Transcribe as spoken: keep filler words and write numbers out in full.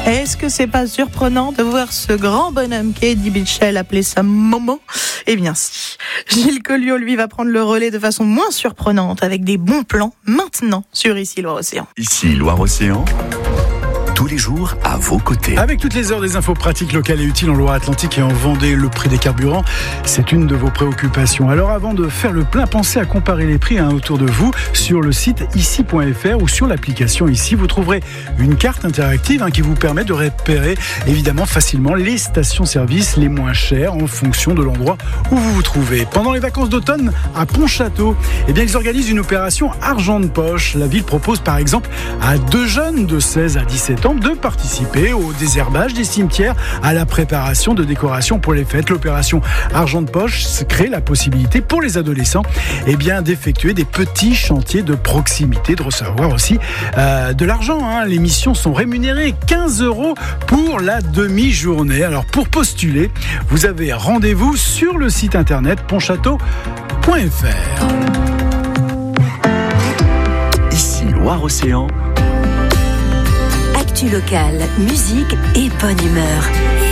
Est-ce que c'est pas surprenant de voir ce grand bonhomme qu'est Eddie Mitchell appeler sa maman ? Eh bien si. Gilles Colliot, lui, va prendre le relais de façon moins surprenante avec des bons plans maintenant sur Ici Loire-Océan. Ici Loire-Océan, tous les jours à vos côtés. Avec toutes les heures des infos pratiques locales et utiles en Loire-Atlantique et en Vendée, le prix des carburants, c'est une de vos préoccupations. Alors avant de faire le plein, pensez à comparer les prix hein, autour de vous sur le site ici point f r ou sur l'application Ici. Vous trouverez une carte interactive hein, qui vous permet de repérer évidemment facilement les stations-service les moins chères en fonction de l'endroit où vous vous trouvez. Pendant les vacances d'automne à Pontchâteau, eh bien, ils organisent une opération argent de poche. La ville propose par exemple à deux jeunes de seize à dix-sept ans de participer au désherbage des cimetières, à la préparation de décorations pour les fêtes. L'opération Argent de Poche crée la possibilité pour les adolescents eh bien, d'effectuer des petits chantiers de proximité, de recevoir aussi euh, de l'argent. Hein. Les missions sont rémunérées quinze euros pour la demi-journée. Alors pour postuler, vous avez rendez-vous sur le site internet pontchâteau point f r. Ici Loire-Océan. Actu locale, musique et bonne humeur.